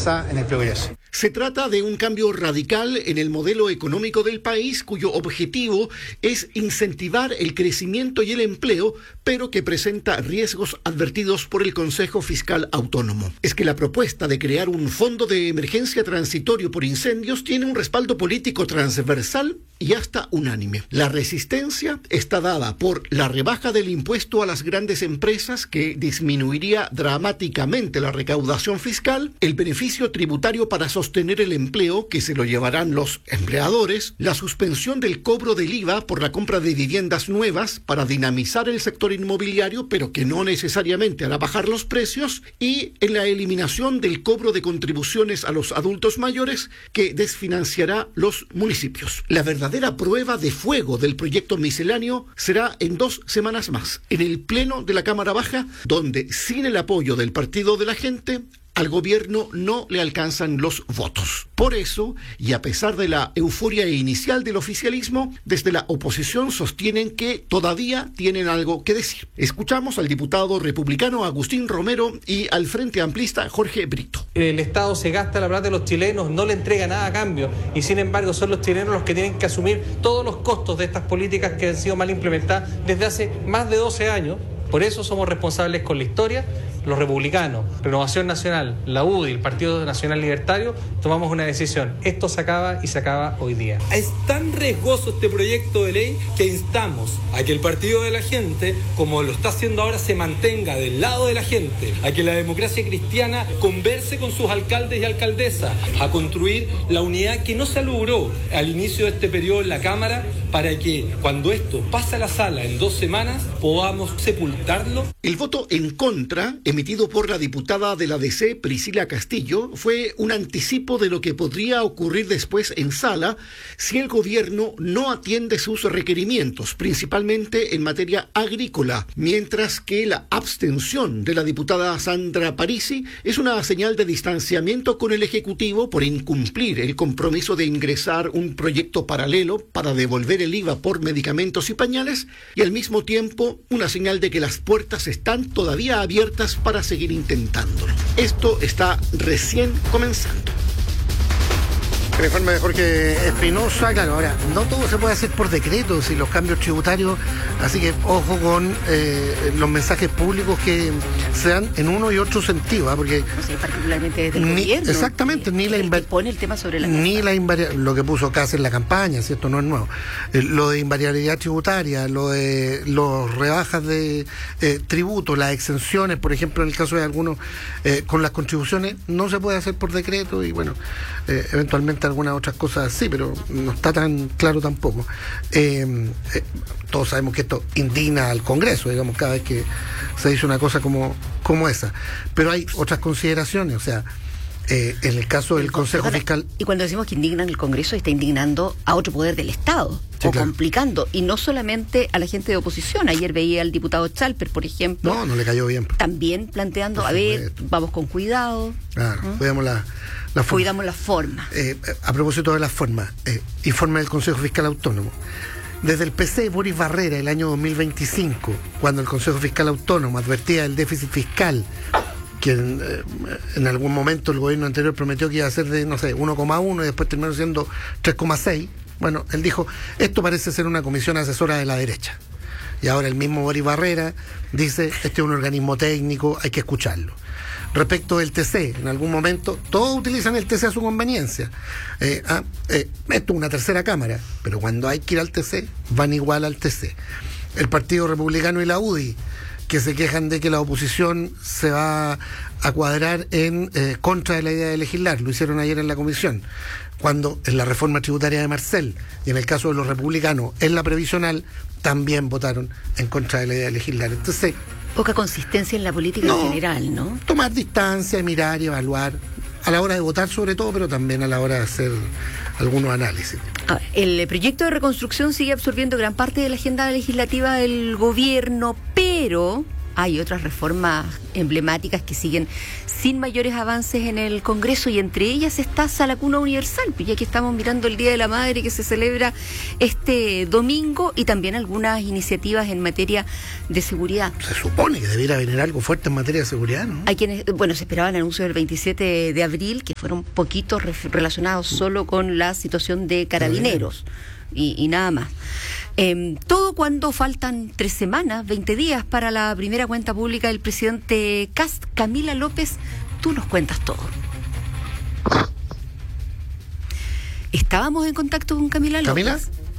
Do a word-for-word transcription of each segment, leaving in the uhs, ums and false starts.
avanza en el progreso. Se trata de un cambio radical en el modelo económico del país, cuyo objetivo es incentivar el crecimiento y el empleo, pero que presenta riesgos advertidos por el Consejo Fiscal Autónomo. Es que la propuesta de crear un fondo de emergencia transitorio por incendios tiene un respaldo político transversal y hasta unánime. La resistencia está dada por la rebaja del impuesto a las grandes empresas, que disminuiría dramáticamente la recaudación fiscal, el beneficio tributario para sostener el empleo, que se lo llevarán los empleadores, la suspensión del cobro del I V A por la compra de viviendas nuevas para dinamizar el sector inmobiliario, pero que no necesariamente hará bajar los precios, y en la eliminación del cobro de contribuciones a los adultos mayores, que desfinanciará los municipios. La verdad La verdadera prueba de fuego del proyecto misceláneo será en dos semanas más, en el Pleno de la Cámara Baja, donde, sin el apoyo del Partido de la Gente, al gobierno no le alcanzan los votos. Por eso, y a pesar de la euforia inicial del oficialismo, desde la oposición sostienen que todavía tienen algo que decir. Escuchamos al diputado republicano Agustín Romero y al Frente Amplista Jorge Brito. El Estado se gasta la plata de los chilenos, no le entrega nada a cambio, y sin embargo son los chilenos los que tienen que asumir todos los costos de estas políticas que han sido mal implementadas desde hace más de doce años. Por eso somos responsables con la historia. Los republicanos, Renovación Nacional, la U D I, el Partido Nacional Libertario, tomamos una decisión. Esto se acaba y se acaba hoy día. Es tan riesgoso este proyecto de ley que instamos a que el Partido de la Gente, como lo está haciendo ahora, se mantenga del lado de la gente, a que la democracia cristiana converse con sus alcaldes y alcaldesas, a construir la unidad que no se logró al inicio de este periodo en la Cámara, para que cuando esto pase a la sala en dos semanas podamos sepultarlo. El voto en contra, emitido por la diputada de la D C, Priscila Castillo, fue un anticipo de lo que podría ocurrir después en sala si el gobierno no atiende sus requerimientos, principalmente en materia agrícola, mientras que la abstención de la diputada Sandra Parisi es una señal de distanciamiento con el Ejecutivo por incumplir el compromiso de ingresar un proyecto paralelo para devolver el I V A por medicamentos y pañales, y al mismo tiempo una señal de que las puertas están todavía abiertas para seguir intentándolo. Esto está recién comenzando. El informe de Jorge Espinosa, claro, ahora, no todo se puede hacer por decreto, si los cambios tributarios, así que ojo con eh, los mensajes públicos que se dan en uno y otro sentido, ¿eh? Porque no sé, particularmente desde el ni, gobierno. Exactamente, que, ni la inva- pone el tema sobre la ni mesa. la invaria- lo que puso Kass en la campaña, ¿cierto? No es nuevo. Eh, lo de invariabilidad tributaria, lo de los rebajas de eh, tributos, las exenciones, por ejemplo, en el caso de algunos, eh, con las contribuciones, no se puede hacer por decreto y bueno, eh, eventualmente algunas otras cosas sí, pero no está tan claro tampoco. Eh, eh, todos sabemos que esto indigna al Congreso, digamos, cada vez que se dice una cosa como, como esa. Pero hay otras consideraciones, o sea, eh, en el caso del Consejo Fiscal... Y cuando decimos que indignan el Congreso, está indignando a otro poder del Estado, sí, o claro. complicando, y no solamente a la gente de oposición. Ayer veía al diputado Chalper, por ejemplo. No, no le cayó bien. También planteando, Por a ver, supuesto. vamos con cuidado. Claro, ¿Mm? cuidamos la, la forma. Cuidamos la forma. Eh, a propósito de las formas, eh, informe del Consejo Fiscal Autónomo. Desde el P C Boris Barrera, el año dos mil veinticinco, cuando el Consejo Fiscal Autónomo advertía del déficit fiscal, que en, eh, en algún momento el gobierno anterior prometió que iba a ser de, no sé, uno coma uno y después terminó siendo tres coma seis, bueno, él dijo, esto parece ser una comisión asesora de la derecha. Y ahora el mismo Boris Barrera dice, este es un organismo técnico, hay que escucharlo. Respecto del T C, en algún momento todos utilizan el T C a su conveniencia. Eh, ah, eh, esto es una tercera cámara, pero cuando hay que ir al T C, van igual al T C. El Partido Republicano y la U D I, que se quejan de que la oposición se va a cuadrar en eh, contra de la idea de legislar, lo hicieron ayer en la comisión, cuando en la reforma tributaria de Marcel, y en el caso de los republicanos, en la previsional, también votaron en contra de la idea de legislar. Entonces, Poca consistencia en la política no, en general, ¿no? Tomar distancia, mirar y evaluar, a la hora de votar sobre todo, pero también a la hora de hacer algunos análisis. A ver, el proyecto de reconstrucción sigue absorbiendo gran parte de la agenda legislativa del gobierno, pero hay otras reformas emblemáticas que siguen sin mayores avances en el Congreso, y entre ellas está la Cuna Universal, pues ya que estamos mirando el Día de la Madre que se celebra este domingo, y también algunas iniciativas en materia de seguridad. Se supone que debiera venir algo fuerte en materia de seguridad, ¿no? Hay quienes, bueno, se esperaban anuncios del veintisiete de abril, que fueron poquitos relacionados solo con la situación de Carabineros y, y nada más. Eh, todo cuando faltan tres semanas, veinte días para la primera cuenta pública del presidente Kast. Camila López, tú nos cuentas todo. ¿Estábamos en contacto con Camila López? ¿Camila?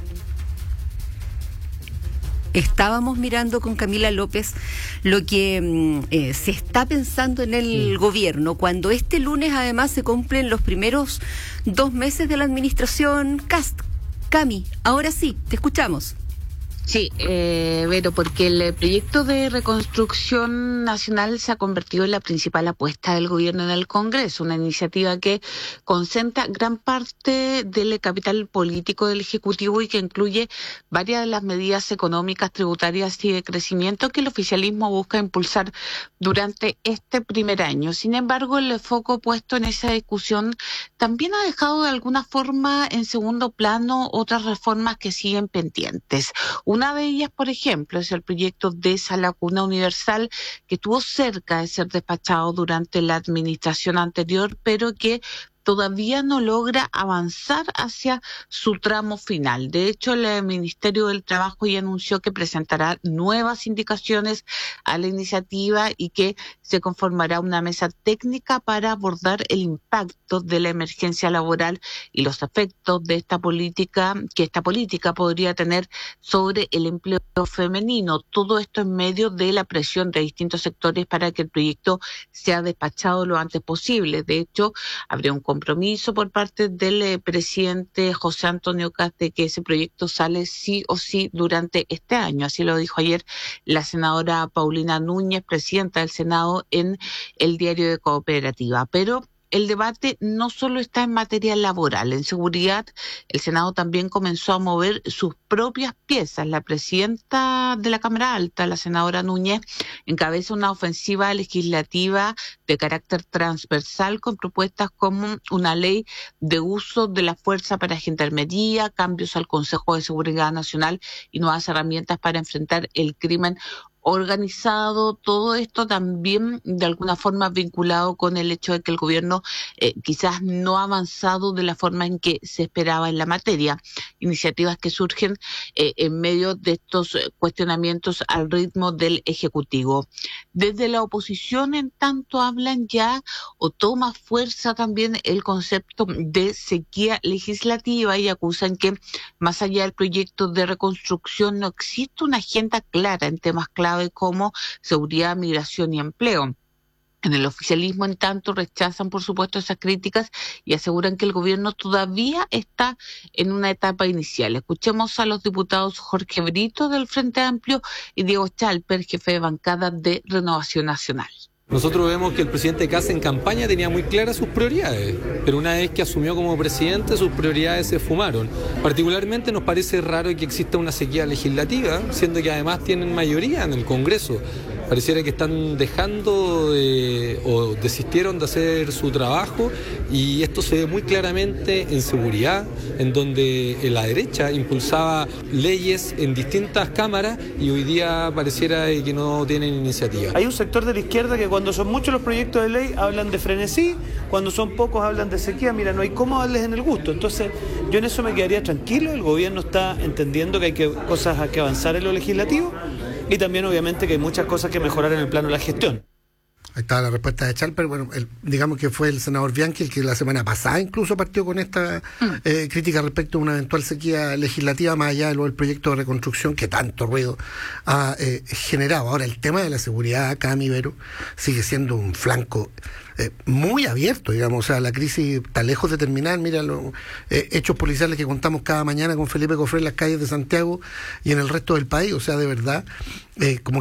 Estábamos mirando con Camila López lo que eh, se está pensando en el mm. gobierno, cuando este lunes además se cumplen los primeros dos meses de la administración Kast. Cami, ahora sí, te escuchamos. Sí, eh, Vero, porque el proyecto de reconstrucción nacional se ha convertido en la principal apuesta del gobierno en el Congreso, una iniciativa que concentra gran parte del capital político del Ejecutivo y que incluye varias de las medidas económicas, tributarias y de crecimiento que el oficialismo busca impulsar durante este primer año. Sin embargo, el foco puesto en esa discusión también ha dejado de alguna forma en segundo plano otras reformas que siguen pendientes. Una de ellas, por ejemplo, es el proyecto de esa Cuna Universal, que estuvo cerca de ser despachado durante la administración anterior, pero que todavía no logra avanzar hacia su tramo final. De hecho, el Ministerio del Trabajo ya anunció que presentará nuevas indicaciones a la iniciativa y que se conformará una mesa técnica para abordar el impacto de la emergencia laboral y los efectos de esta política, que esta política podría tener sobre el empleo femenino. Todo esto en medio de la presión de distintos sectores para que el proyecto sea despachado lo antes posible. De hecho, habría un compromiso por parte del eh, presidente José Antonio Kast de que ese proyecto sale sí o sí durante este año. Así lo dijo ayer la senadora Paulina Núñez, presidenta del Senado, en el diario de Cooperativa. Pero el debate no solo está en materia laboral. En seguridad, el Senado también comenzó a mover sus propias piezas. La presidenta de la Cámara Alta, la senadora Núñez, encabeza una ofensiva legislativa de carácter transversal con propuestas como una ley de uso de la fuerza para gendarmería, cambios al Consejo de Seguridad Nacional y nuevas herramientas para enfrentar el crimen organizado. Todo esto también de alguna forma vinculado con el hecho de que el gobierno eh, quizás no ha avanzado de la forma en que se esperaba en la materia. Iniciativas que surgen eh, en medio de estos cuestionamientos al ritmo del Ejecutivo. Desde la oposición, en tanto, hablan ya o toma fuerza también el concepto de sequía legislativa y acusan que más allá del proyecto de reconstrucción no existe una agenda clara en temas clave como seguridad, migración y empleo. En el oficialismo, en tanto, rechazan, por supuesto, esas críticas y aseguran que el gobierno todavía está en una etapa inicial. Escuchemos a los diputados Jorge Brito del Frente Amplio y Diego Chalper, jefe de bancada de Renovación Nacional. Nosotros vemos que el presidente Kast en campaña tenía muy claras sus prioridades, pero una vez que asumió como presidente, sus prioridades se esfumaron. Particularmente nos parece raro que exista una sequía legislativa, siendo que además tienen mayoría en el Congreso. Pareciera que están dejando de, o desistieron de hacer su trabajo, y esto se ve muy claramente en seguridad, en donde la derecha impulsaba leyes en distintas cámaras y hoy día pareciera que no tienen iniciativa. Hay un sector de la izquierda que cuando son muchos los proyectos de ley hablan de frenesí, cuando son pocos hablan de sequía. Mira, no hay cómo darles en el gusto. Entonces yo en eso me quedaría tranquilo. El gobierno está entendiendo que hay que, cosas a que avanzar en lo legislativo, y también obviamente que hay muchas cosas que mejorar en el plano de la gestión. Ahí estaba la respuesta de Chalper. Bueno, el, digamos que fue el senador Bianchi el que la semana pasada incluso partió con esta mm. eh, crítica respecto a una eventual sequía legislativa, más allá de lo del proyecto de reconstrucción que tanto ruido ha eh, generado. Ahora, el tema de la seguridad acá, mi Vero, sigue siendo un flanco eh, muy abierto, digamos. O sea, la crisis está lejos de terminar. Mira los eh, hechos policiales que contamos cada mañana con Felipe Cofré en las calles de Santiago y en el resto del país. O sea, de verdad, eh, como que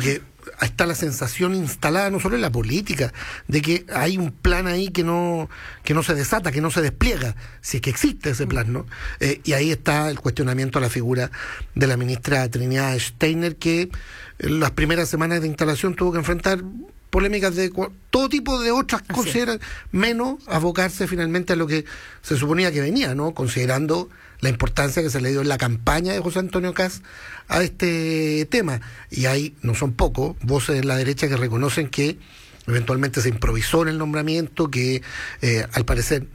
está la sensación instalada no solo en la política, de que hay un plan ahí que no que no se desata, que no se despliega, si es que existe ese plan, ¿no? Eh, y ahí está el cuestionamiento a la figura de la ministra Trinidad Steiner, que en las primeras semanas de instalación tuvo que enfrentar polémicas de todo tipo de otras cosas, menos abocarse finalmente a lo que se suponía que venía, ¿no? Considerando la importancia que se le dio en la campaña de José Antonio Kast a este tema. Y hay, no son pocos, voces de la derecha que reconocen que eventualmente se improvisó en el nombramiento, que eh, al parecer